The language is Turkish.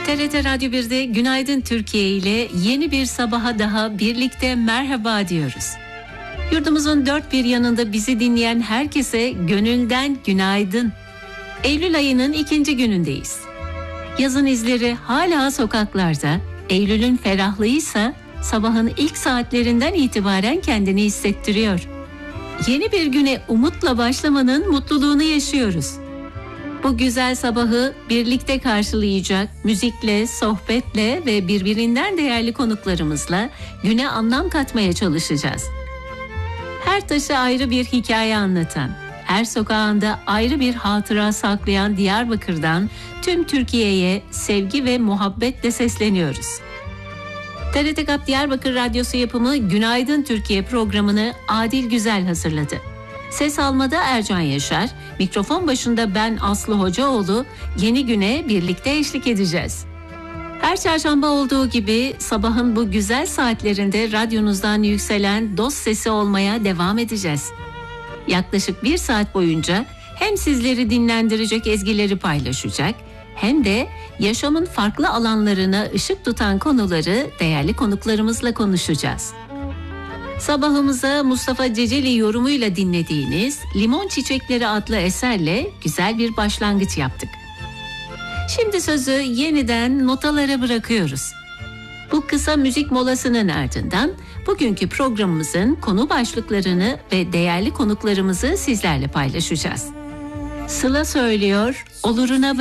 TRT Radyo 1'de Günaydın Türkiye ile yeni bir sabaha daha birlikte merhaba diyoruz. Yurdumuzun dört bir yanında bizi dinleyen herkese gönülden günaydın. Eylül ayının 2. günündeyiz. Yazın izleri hala sokaklarda, Eylül'ün ferahlığıysa sabahın ilk saatlerinden itibaren kendini hissettiriyor. Yeni bir güne umutla başlamanın mutluluğunu yaşıyoruz. Bu güzel sabahı birlikte karşılayacak müzikle, sohbetle ve birbirinden değerli konuklarımızla güne anlam katmaya çalışacağız. Her taşı ayrı bir hikaye anlatan, her sokağında ayrı bir hatıra saklayan Diyarbakır'dan tüm Türkiye'ye sevgi ve muhabbetle sesleniyoruz. TRT GAP Diyarbakır Radyosu yapımı Günaydın Türkiye programını Adil Güzel hazırladı. Ses almada Ercan Yaşar, mikrofon başında ben Aslı Hocaoğlu, yeni güne birlikte eşlik edeceğiz. Her çarşamba olduğu gibi sabahın bu güzel saatlerinde radyonuzdan yükselen dost sesi olmaya devam edeceğiz. Yaklaşık 1 saat boyunca hem sizleri dinlendirecek ezgileri paylaşacak, hem de yaşamın farklı alanlarına ışık tutan konuları değerli konuklarımızla konuşacağız. Sabahımıza Mustafa Ceceli yorumuyla dinlediğiniz Limon Çiçekleri adlı eserle güzel bir başlangıç yaptık. Şimdi sözü yeniden notalara bırakıyoruz. Bu kısa müzik molasının ardından bugünkü programımızın konu başlıklarını ve değerli konuklarımızı sizlerle paylaşacağız. Sıla söylüyor, oluruna